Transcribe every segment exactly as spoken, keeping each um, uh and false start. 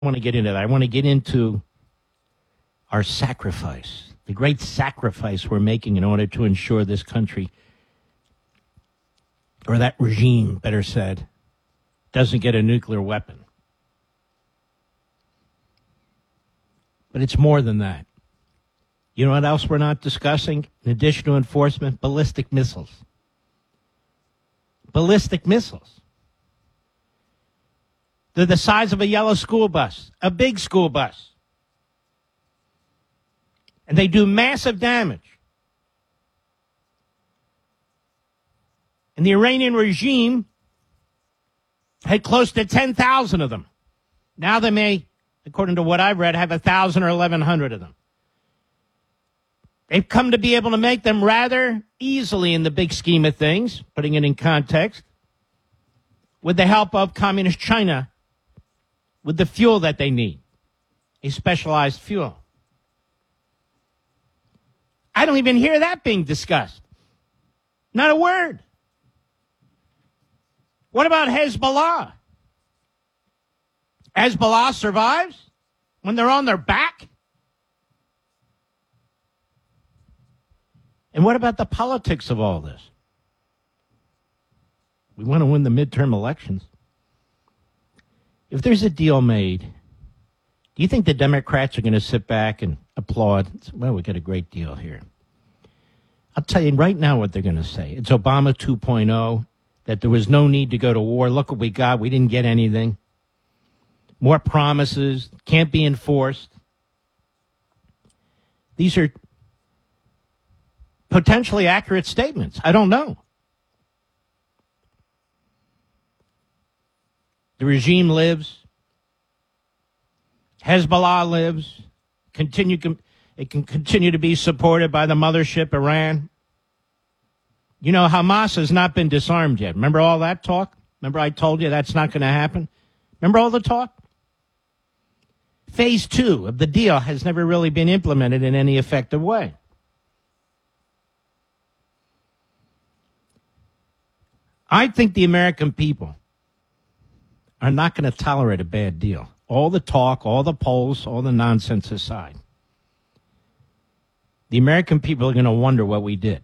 I want to get into that. I want to get into our sacrifice, the great sacrifice we're making in order to ensure this country, or that regime, better said, doesn't get a nuclear weapon. But it's more than that. You know what else we're not discussing? In addition to enforcement, ballistic missiles. Ballistic missiles. They're the size of a yellow school bus, a big school bus. And they do massive damage. And the Iranian regime had close to ten thousand of them. Now they may, according to what I've read, have one thousand or eleven hundred of them. They've come to be able to make them rather easily in the big scheme of things, putting it in context, with the help of communist China, with the fuel that they need, a specialized fuel. I don't even hear that being discussed. Not a word. What about Hezbollah? Hezbollah survives when they're on their back? And what about the politics of all this? We want to win the midterm elections. If there's a deal made, do you think the Democrats are going to sit back and applaud? Well, we got a great deal here. I'll tell you right now what they're going to say. It's Obama two point oh, that there was no need to go to war. Look what we got. We didn't get anything. More promises, can't be enforced. These are potentially accurate statements. I don't know. The regime lives. Hezbollah lives. Continue, it can continue to be supported by the mothership, Iran. You know, Hamas has not been disarmed yet. Remember all that talk? Remember I told you that's not going to happen? Remember all the talk? Phase two of the deal has never really been implemented in any effective way. I think the American people are not going to tolerate a bad deal. All the talk, all the polls, all the nonsense aside. The American people are going to wonder what we did.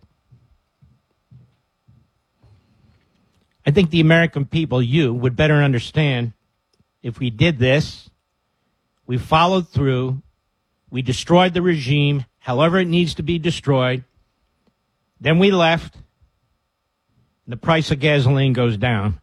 I think the American people, you, would better understand if we did this, we followed through, we destroyed the regime, however it needs to be destroyed, then we left, the price of gasoline goes down.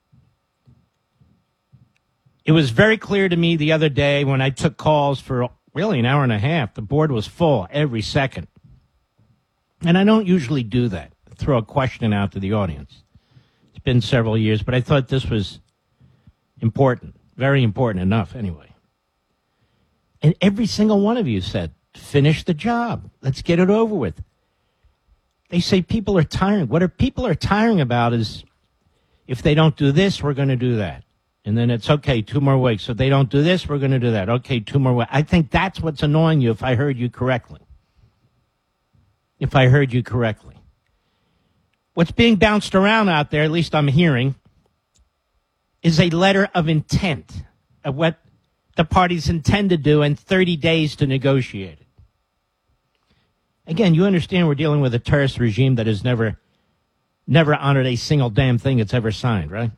It was very clear to me the other day when I took calls for really an hour and a half. The board was full every second. And I don't usually do that, throw a question out to the audience. It's been several years, but I thought this was important, very important enough anyway. And every single one of you said, finish the job. Let's get it over with. They say people are tiring. What are people are tiring about is if they don't do this, we're going to do that. And then it's, okay, two more weeks. If they don't do this, we're going to do that. Okay, two more weeks. I think that's what's annoying you if I heard you correctly. If I heard you correctly. What's being bounced around out there, at least I'm hearing, is a letter of intent of what the parties intend to do in thirty days to negotiate it. Again, you understand we're dealing with a terrorist regime that has never, never honored a single damn thing it's ever signed, right?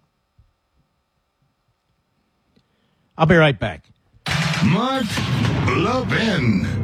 I'll be right back. Mark Levin.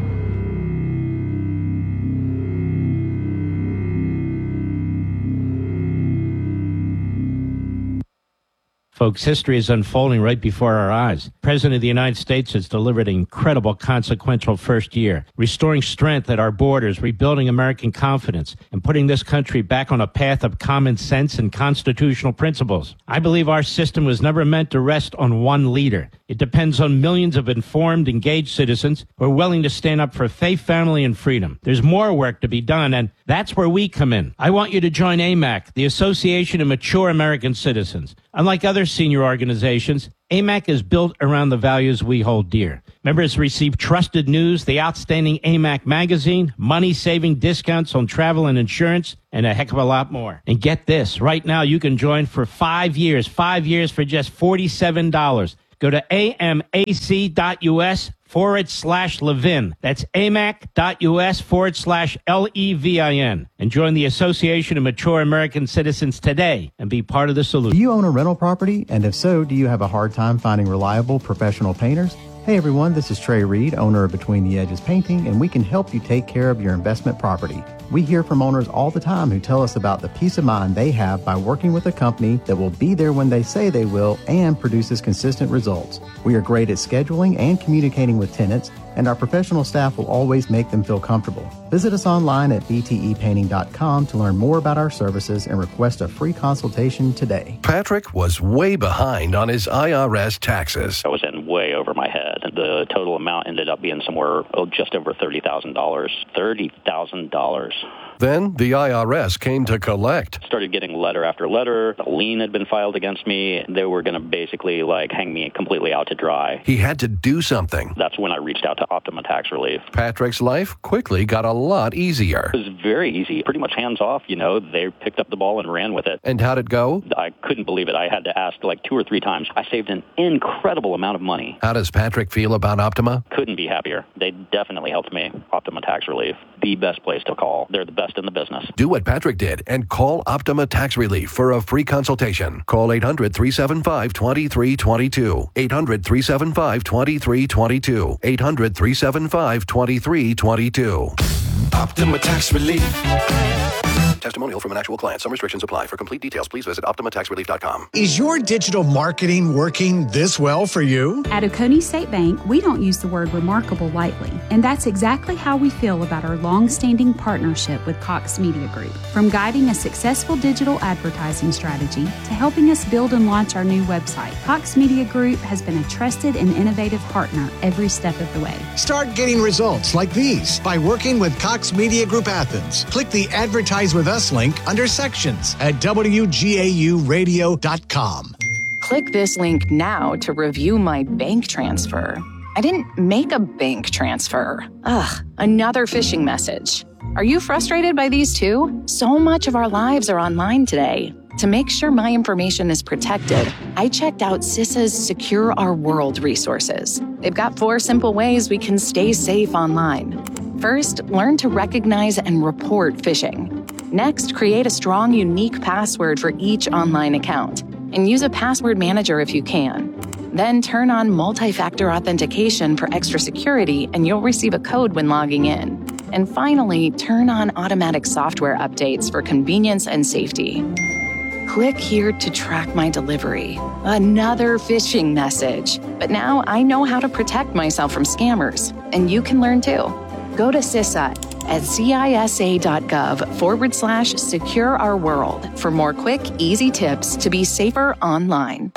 Folks, history is unfolding right before our eyes. The President of the United States has delivered an incredible, consequential first year, restoring strength at our borders, rebuilding American confidence, and putting this country back on a path of common sense and constitutional principles. I believe our system was never meant to rest on one leader. It depends on millions of informed, engaged citizens who are willing to stand up for faith, family, and freedom. There's more work to be done, and that's where we come in. I want you to join A M A C, the Association of Mature American Citizens. Unlike other senior organizations, A M A C is built around the values we hold dear. Members receive trusted news, the outstanding A M A C magazine, money-saving discounts on travel and insurance, and a heck of a lot more. And get this, right now you can join for five years, five years for just forty-seven dollars. Go to amac.us forward slash Levin. That's amac.us forward slash L E V I N. And join the Association of Mature American Citizens today and be part of the solution. Do you own a rental property? And if so, do you have a hard time finding reliable professional painters? Hey everyone, this is Trey Reed, owner of Between the Edges Painting, and we can help you take care of your investment property. We hear from owners all the time who tell us about the peace of mind they have by working with a company that will be there when they say they will and produces consistent results. We are great at scheduling and communicating with tenants, and our professional staff will always make them feel comfortable. Visit us online at b t e painting dot com to learn more about our services and request a free consultation today. Patrick was way behind on his I R S taxes. I was in way over my head. The total amount ended up being somewhere oh, just over thirty thousand dollars. thirty thousand dollars. Then the I R S came to collect. Started getting letter after letter. A lien had been filed against me. They were going to basically like hang me completely out to dry. He had to do something. That's when I reached out to Optima Tax Relief. Patrick's life quickly got a lot easier. It was very easy, pretty much hands off. You know, they picked up the ball and ran with it. And how'd it go? I couldn't believe it. I had to ask like two or three times. I saved an incredible amount of money. How does Patrick feel about Optima? Couldn't be happier. They definitely helped me. Optima Tax Relief, the best place to call. They're the best in the business. Do what Patrick did and call Optima Tax Relief for a free consultation. Call eight hundred, three seven five, two three two two. eight hundred, three seven five, two three two two. eight hundred, three seven five, two three two two. Optima Tax Relief. Testimonial from an actual client. Some restrictions apply. For complete details, please visit optima tax relief dot com. Is your digital marketing working this well for you? At Oconee State Bank, we don't use the word remarkable lightly, and that's exactly how we feel about our long-standing partnership with Cox Media Group. From guiding a successful digital advertising strategy to helping us build and launch our new website, Cox Media Group has been a trusted and innovative partner every step of the way. Start getting results like these by working with Cox Media Group Athens. Click the Advertise with Us link under Sections at W G A U radio dot com. Click this link now to review my bank transfer. I didn't make a bank transfer. Ugh, another phishing message. Are you frustrated by these too? So much of our lives are online today. To make sure my information is protected, I checked out CISA's Secure Our World resources. They've got four simple ways we can stay safe online. First, learn to recognize and report phishing. Next, create a strong, unique password for each online account, and use a password manager if you can. Then turn on multi-factor authentication for extra security, and you'll receive a code when logging in. And finally, turn on automatic software updates for convenience and safety. Click here to track my delivery. Another phishing message. But now I know how to protect myself from scammers, and you can learn too. Go to CISA at cisa.gov forward slash secure our world for more quick, easy tips to be safer online.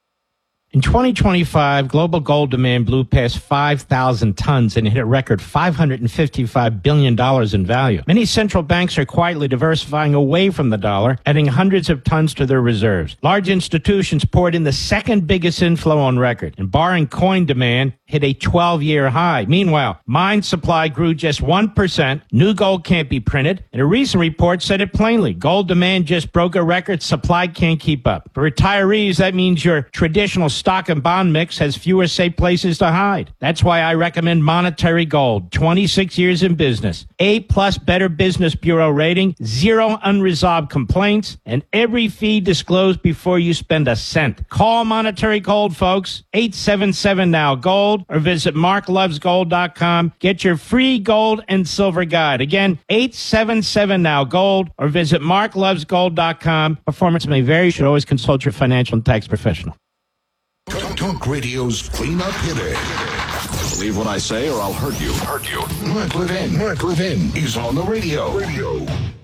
In twenty twenty-five, global gold demand blew past five thousand tons and hit a record five hundred fifty-five billion dollars in value. Many central banks are quietly diversifying away from the dollar, adding hundreds of tons to their reserves. Large institutions poured in the second biggest inflow on record, and barring coin demand, hit a twelve-year high. Meanwhile, mine supply grew just one percent. New gold can't be printed, and a recent report said it plainly. Gold demand just broke a record. Supply can't keep up. For retirees, that means your traditional stock and bond mix has fewer safe places to hide. That's why I recommend Monetary Gold. twenty-six years in business. A-plus Better Business Bureau rating, zero unresolved complaints, and every fee disclosed before you spend a cent. Call Monetary Gold, folks. eight seven seven now gold or visit mark loves gold dot com. Get your free gold and silver guide. Again, eight seven seven now gold or visit mark loves gold dot com. Performance may vary. You should always consult your financial and tax professional. Talk, Talk Radio's cleanup hitter. Believe what I say or I'll hurt you. Hurt you. Mark Levin. Mark Levin is on the radio. Radio.